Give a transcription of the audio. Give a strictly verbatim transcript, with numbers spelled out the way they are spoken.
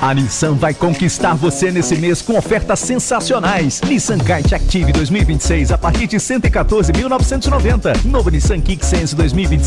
A Nissan vai conquistar você nesse mês com ofertas sensacionais. Nissan Kite Active dois mil e vinte e seis a partir de cento e quatorze mil novecentos e noventa. Novo Nissan Kick Sense dois mil e vinte e seis